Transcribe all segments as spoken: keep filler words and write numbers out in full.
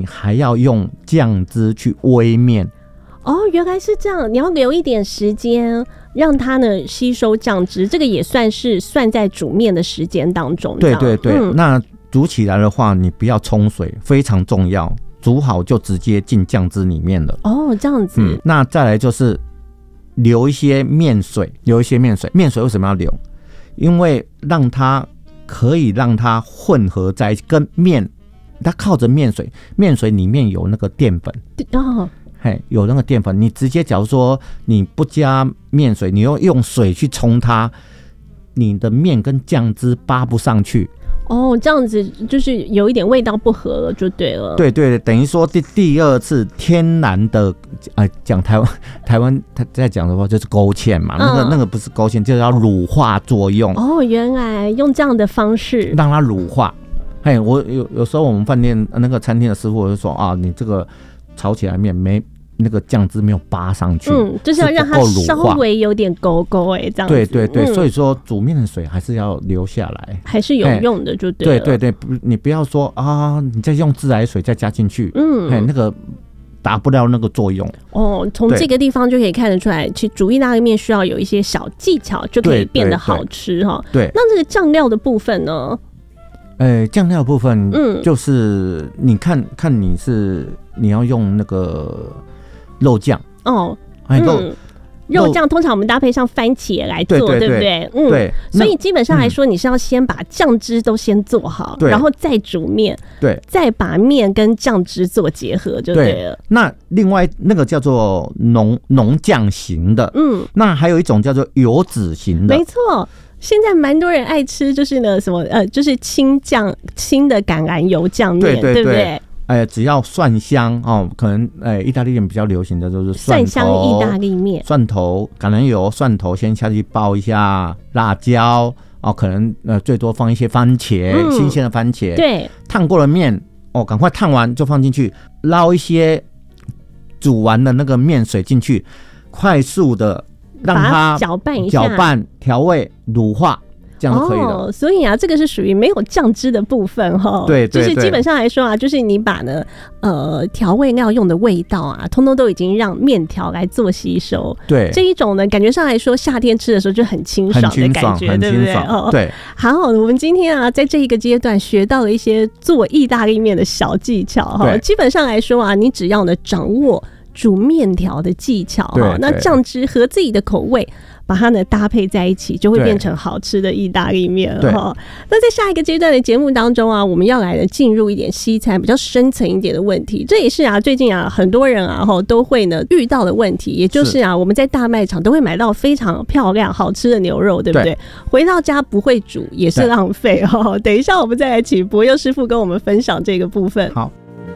还要用酱汁去煨面。 哦，原来是这样，你要留一点时间让它呢吸收酱汁，这个也算是算在煮面的时间当中。 对对对、嗯、那煮起来的话你不要冲水，非常重要，煮好就直接进酱汁里面了。 哦，这样子、嗯、 那再来就是留一些面水，留一些面水。面水为什么要留？因为让它可以让它混合在跟面，它靠着面水，面水里面有那个淀粉哦，嘿，有那个淀粉，你直接假如说你不加面水，你又用水去冲它，你的面跟酱汁扒不上去。 哦，这样子就是有一点味道不合了，就对了。 对对对，等于说第第二次天然的，呃，讲台湾台湾他在讲的话就是勾芡嘛，嗯、那个那个不是勾芡，就是要乳化作用。 哦，原来用这样的方式让它乳化。嘿，我有有时候我们饭店那个餐厅的师傅就说啊，你这个炒起来面没那个酱汁没有扒上去， 嗯，就是要让它稍微有点勾勾哎，这样子。 对对对、嗯，所以说煮面的水还是要留下来， 还是有用的，就对了。 对对对，你不要说啊，你再用自来水再加进去，嗯，哎，那个达不了那个作用。 哦，从这个地方就可以看得出来，其实煮意大利面需要有一些小技巧，就可以变得好吃哈。对，那这个酱料的部分呢？ 呃，酱料的部分，嗯，就是你看看你是你要用那个肉酱哦，哎肉、嗯、 肉酱通常我们搭配上番茄来做， 对, 对, 对, 对不对？嗯，对。所以基本上来说，你是要先把酱汁都先做好，然后再煮面，对，再把面跟酱汁做结合就对了。对， 那另外那个叫做浓浓酱型的，嗯，那还有一种叫做油脂型的， 没错。现在蛮多人爱吃，就是呢什么呃，就是清酱清的橄榄油酱面， 对, 对, 对, 对不对？ 哎，只要蒜香哦，可能哎，意大利面比较流行的就是蒜香意大利面， 蒜头、橄榄油、蒜头先下去爆一下，辣椒哦，可能呃最多放一些番茄，嗯、新鲜的番茄，对，烫过了面哦，赶快烫完就放进去，捞一些煮完的那个面水进去，快速的让它搅拌一下， 搅拌调味乳化。这样就可以了。 哦，所以啊，这个是属于没有酱汁的部分哈。对对对，就是基本上来说啊，就是你把呢呃调味料用的味道啊，通通都已经让面条来做吸收。对，这一种呢，感觉上来说，夏天吃的时候就很清爽的感觉，对不对？哦，对。好，我们今天啊，在这一个阶段学到了一些做意大利面的小技巧哈。基本上来说啊，你只要呢掌握煮面条的技巧哈，那酱汁和自己的口味。把它呢搭配在一起，就会变成好吃的意大利面了哈。那在下一个阶段的节目当中啊，我们要来呢进入一点西餐比较深层一点的问题，这也是啊最近啊很多人啊都会呢遇到的问题，也就是啊我们在大卖场都会买到非常漂亮好吃的牛肉，对不对？对，回到家不会煮也是浪费哈。等一下我们再来请博佑师傅跟我们分享这个部分。 好。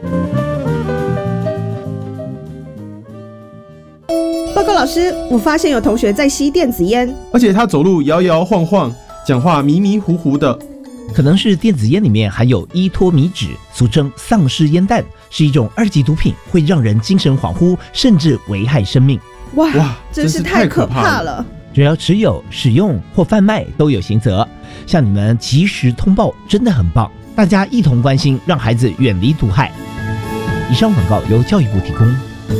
报告老师，我发现有同学在吸电子烟， 而且他走路摇摇晃晃，讲话迷迷糊糊的。 可能是电子烟里面含有依托米酯，俗称丧尸烟弹，是一种二级毒品，会让人精神恍惚，甚至危害生命。 哇哇，真是太可怕了！ 只要持有、使用或贩卖都有刑责。像你们及时通报真的很棒，大家一同关心，让孩子远离毒害。以上广告由教育部提供。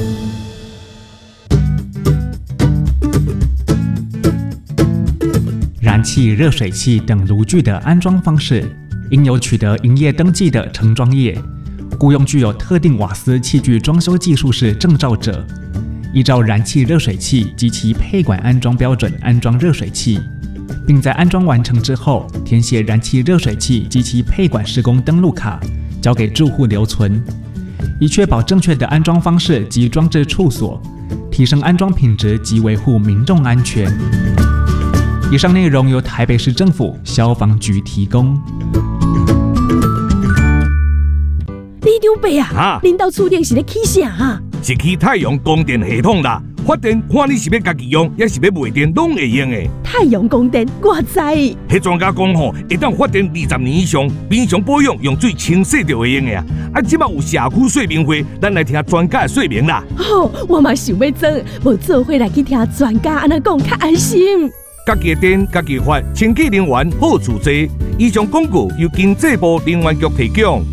燃气、热水器等炉具的安装方式，应有取得营业登记的承装业，雇用具有特定瓦斯器具装修技术士证照者，依照燃气、热水器及其配管安装标准安装热水器，并在安装完成之后填写燃气、热水器及其配管施工登录卡，交给住户留存，以确保正确的安装方式及装置处所，提升安装品质及维护民众安全。以上内容由台北市政府消防局提供。 李长伯啊，恁兜厝顶是咧起啥啊？ 是起太阳光电系统啦。发电看你是要家己用，也是要卖电，拢会用的。 太阳光电，我知。 迄专家讲吼，会当发电二十年以上，平常保养用水清洗就会用的啊。啊，即马有社区说明会，咱来听专家的说明啦。 好、哦，我嘛想要做，无做伙来去听专家安那讲，较安心。 家己的电，家己发，清洁能源好处多。以上广告由经济部能源局提供。